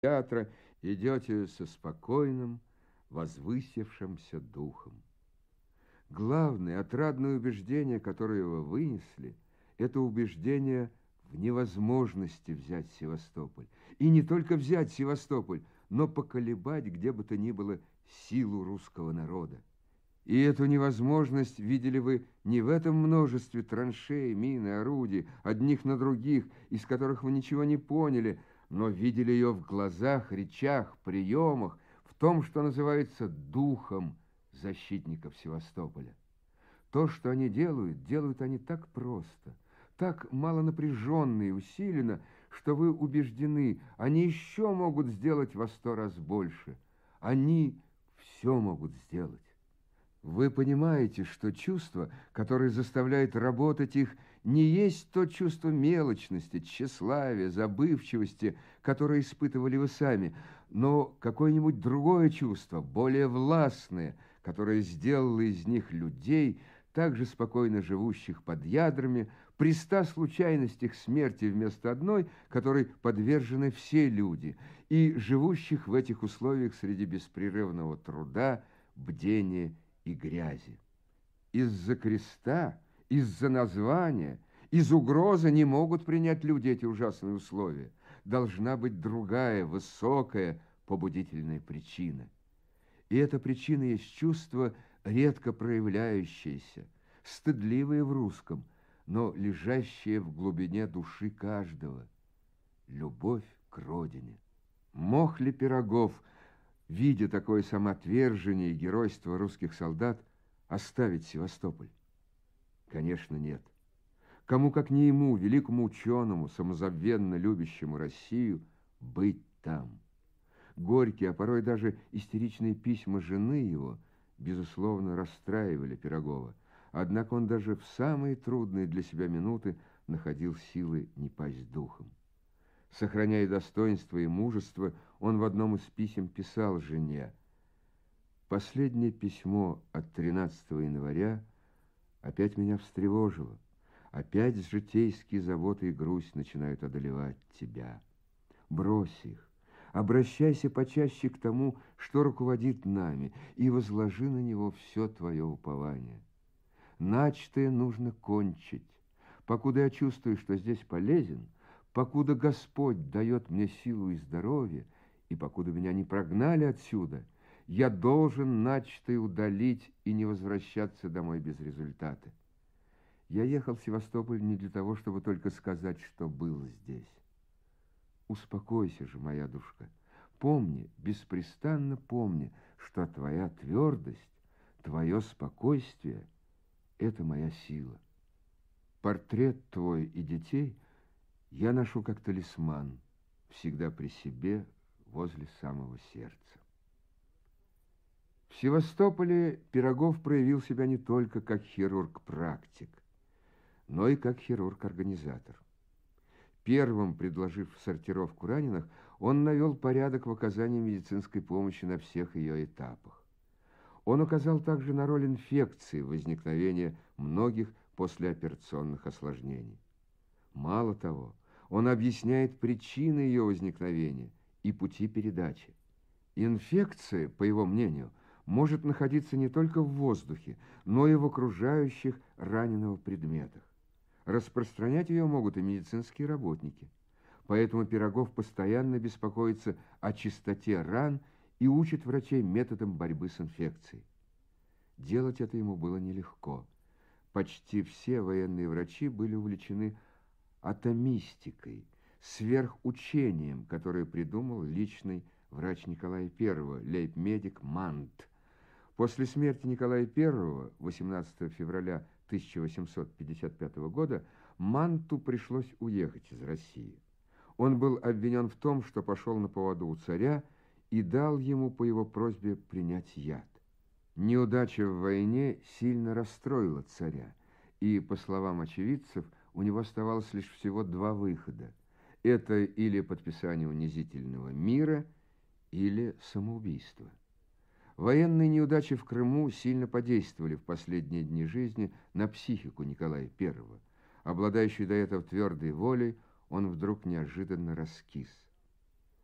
театра идете со спокойным, возвысившимся духом. Главное, отрадное убеждение, которое вы вынесли, это убеждение в невозможности взять Севастополь. И не только взять Севастополь, но поколебать где бы то ни было силу русского народа. И эту невозможность видели вы не в этом множестве траншей, мин и орудий, одних на других, из которых вы ничего не поняли, но видели ее в глазах, речах, приемах, в том, что называется духом защитников Севастополя. То, что они делают, делают они так просто, так малонапряженно и усиленно, что вы убеждены, они еще могут сделать во 100 раз больше. Они все могут сделать. Вы понимаете, что чувство, которое заставляет работать их, не есть то чувство мелочности, тщеславия, забывчивости, которое испытывали вы сами, но какое-нибудь другое чувство, более властное, которое сделало из них людей, также спокойно живущих под ядрами, при 100 случайностях смерти вместо одной, которой подвержены все люди, и живущих в этих условиях среди беспрерывного труда, бдения и грязи. Из-за креста, из-за названия, из угрозы не могут принять люди эти ужасные условия. Должна быть другая, высокая, побудительная причина. И эта причина есть чувство, редко проявляющееся, стыдливое в русском, но лежащее в глубине души каждого. Любовь к родине. Мог ли Пирогов, видя такое самоотвержение и геройство русских солдат, оставить Севастополь? Конечно, нет. Кому, как не ему, великому ученому, самозабвенно любящему Россию, быть там? Горькие, а порой даже истеричные письма жены его, безусловно, расстраивали Пирогова. Однако он даже в самые трудные для себя минуты находил силы не пасть духом. Сохраняя достоинство и мужество, он в одном из писем писал жене: «Последнее письмо от 13 января опять меня встревожило. Опять житейские заботы и грусть начинают одолевать тебя. Брось их, обращайся почаще к тому, что руководит нами, и возложи на него все твое упование. Начатое нужно кончить. Покуда я чувствую, что здесь полезен, покуда Господь дает мне силу и здоровье, и покуда меня не прогнали отсюда, я должен начатое удалить и не возвращаться домой без результата. Я ехал в Севастополь не для того, чтобы только сказать, что был здесь. Успокойся же, моя душка. Помни, беспрестанно помни, что твоя твердость, твое спокойствие — это моя сила. Портрет твой и детей я ношу как талисман, всегда при себе, возле самого сердца». В Севастополе Пирогов проявил себя не только как хирург-практик, но и как хирург-организатор. Первым, предложив сортировку раненых, он навел порядок в оказании медицинской помощи на всех ее этапах. Он указал также на роль инфекции в возникновении многих послеоперационных осложнений. Мало того, он объясняет причины ее возникновения и пути передачи. Инфекция, по его мнению, может находиться не только в воздухе, но и в окружающих раненого предметах. Распространять ее могут и медицинские работники. Поэтому Пирогов постоянно беспокоится о чистоте ран и учит врачей методам борьбы с инфекцией. Делать это ему было нелегко. Почти все военные врачи были увлечены атомистикой, сверхучением, которое придумал личный врач Николая I, лейб-медик Мант. После смерти Николая I, 18 февраля 1855 года, Манту пришлось уехать из России. Он был обвинен в том, что пошел на поводу у царя и дал ему по его просьбе принять яд. Неудача в войне сильно расстроила царя, и, по словам очевидцев, у него оставалось лишь всего два выхода. Это или подписание унизительного мира, или самоубийство. Военные неудачи в Крыму сильно подействовали в последние дни жизни на психику Николая I. Обладающий до этого твердой волей, он вдруг неожиданно раскис.